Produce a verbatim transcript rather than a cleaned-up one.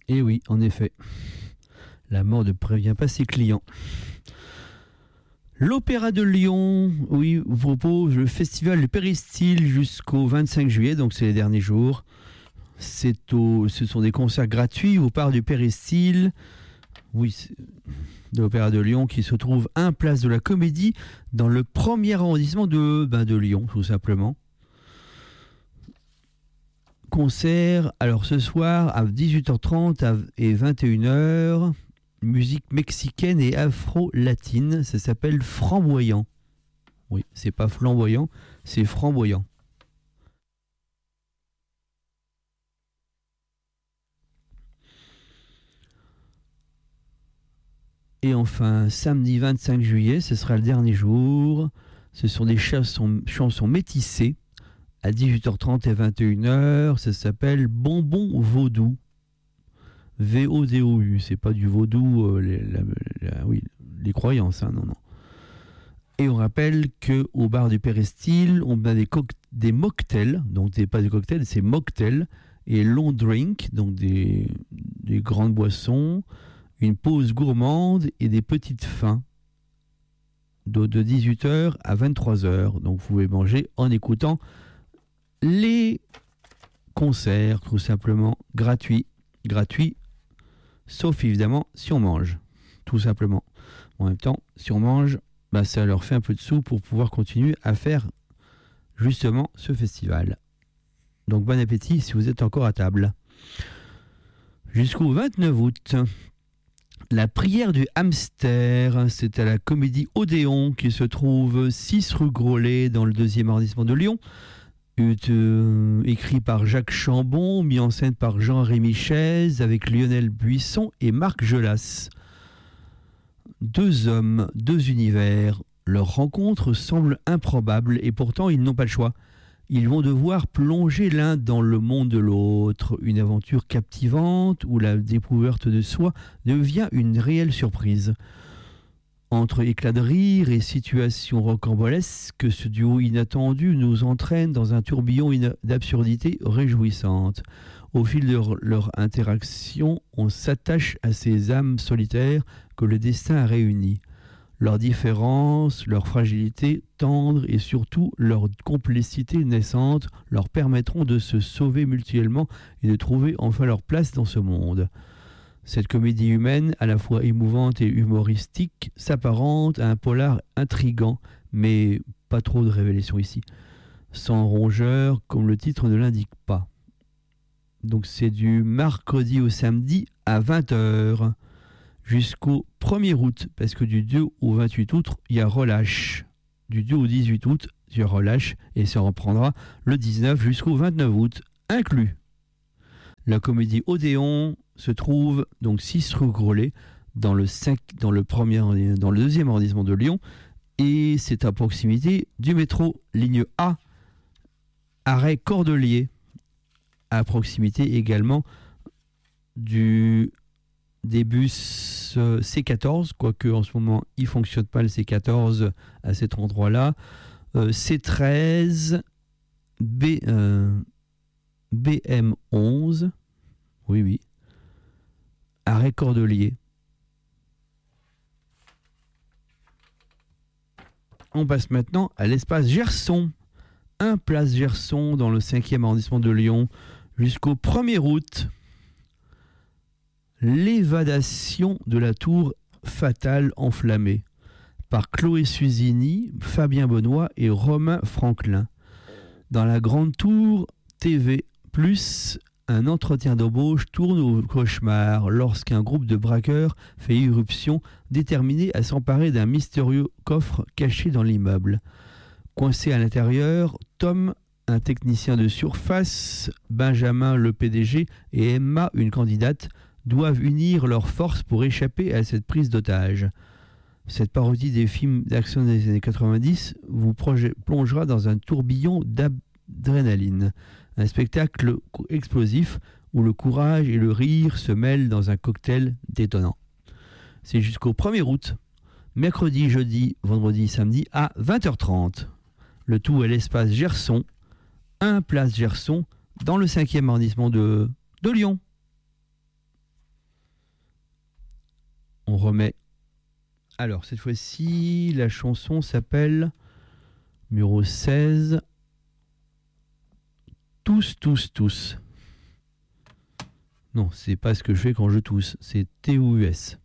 Et oui, en effet, la mort ne prévient pas ses clients. L'Opéra de Lyon, oui, vous propose le festival du Péristyle jusqu'au vingt-cinq juillet, donc c'est les derniers jours. C'est au, ce sont des concerts gratuits au parc du Péristyle, oui, de l'Opéra de Lyon, qui se trouve un place de la Comédie, dans le premier arrondissement de, ben, de Lyon, tout simplement. Concert, alors ce soir à dix-huit heures trente et vingt et une heures, musique mexicaine et afro-latine, ça s'appelle Framboyant. Oui, c'est pas flamboyant, c'est framboyant. Et enfin, samedi vingt-cinq juillet, ce sera le dernier jour. Ce sont des chansons, chansons métissées à dix-huit heures trente et vingt et une heures. Ça s'appelle Bonbon Vaudou. V O D O U. C'est pas du vaudou, euh, les, la, la, oui, les croyances, hein, non, non. Et on rappelle qu'au bar du Péristyle, on a des, co- des mocktails, donc des, pas des cocktails, c'est mocktails, et long drink, donc des, des grandes boissons, une pause gourmande et des petites fins de, de dix-huit heures à vingt-trois heures. Donc vous pouvez manger en écoutant les concerts, tout simplement gratuits. Gratuits, sauf évidemment si on mange, tout simplement. En même temps, si on mange, bah, ça leur fait un peu de sous pour pouvoir continuer à faire justement ce festival. Donc bon appétit si vous êtes encore à table. Jusqu'au vingt-neuf août. La prière du hamster, c'est à la Comédie Odéon qui se trouve six rue Groslay dans le deuxième arrondissement de Lyon. Euh, écrit par Jacques Chambon, mis en scène par Jean-Rémy Chaise avec Lionel Buisson et Marc Gelas. Deux hommes, deux univers. Leur rencontre semble improbable et pourtant ils n'ont pas le choix. Ils vont devoir plonger l'un dans le monde de l'autre, une aventure captivante où la découverte de soi devient une réelle surprise. Entre éclats de rire et situations rocambolesques, ce duo inattendu nous entraîne dans un tourbillon d'absurdités réjouissantes. Au fil de leur, leur interaction, on s'attache à ces âmes solitaires que le destin a réunies. Leurs différences, leur fragilité tendre et surtout leur complicité naissante leur permettront de se sauver mutuellement et de trouver enfin leur place dans ce monde. Cette comédie humaine, à la fois émouvante et humoristique, s'apparente à un polar intrigant, mais pas trop de révélations ici, sans rongeur comme le titre ne l'indique pas. Donc c'est du mercredi au samedi à vingt heures. Jusqu'au premier août, parce que du deux au vingt-huit août, il y a relâche. Du deux au dix-huit août, il y a relâche, et ça reprendra le dix-neuf jusqu'au vingt-neuf août, inclus. La Comédie Odéon se trouve donc six rue Groslay, dans le, cinq, dans, le premier, dans le deuxième arrondissement de Lyon, et c'est à proximité du métro ligne A, arrêt Cordelier, à proximité également du... des bus euh, C quatorze, quoique en ce moment il ne fonctionne pas le C quatorze à cet endroit-là, euh, C treize, B, euh, B M onze, oui oui, arrêt Cordelier. On passe maintenant à l'espace Gerson, un place Gerson dans le cinquième arrondissement de Lyon, jusqu'au premier août. L'évadation de la tour fatale enflammée par Chloé Suzini, Fabien Benoît et Romain Franklin. Dans la grande tour T V plus, un entretien d'embauche tourne au cauchemar lorsqu'un groupe de braqueurs fait irruption, déterminé à s'emparer d'un mystérieux coffre caché dans l'immeuble. Coincé à l'intérieur, Tom, un technicien de surface, Benjamin, le P D G, et Emma, une candidate, doivent unir leurs forces pour échapper à cette prise d'otage. Cette parodie des films d'action des années quatre-vingt-dix vous plongera dans un tourbillon d'adrénaline, un spectacle explosif où le courage et le rire se mêlent dans un cocktail détonnant. C'est jusqu'au premier août, mercredi, jeudi, vendredi, samedi à vingt heures trente. Le tout à l'espace Gerson, un place Gerson, dans le cinquième arrondissement de, de Lyon. On remet. Alors, cette fois-ci, la chanson s'appelle numéro seize. Tous, tous, tous. Non, c'est pas ce que je fais quand je tousse. C'est T O U S.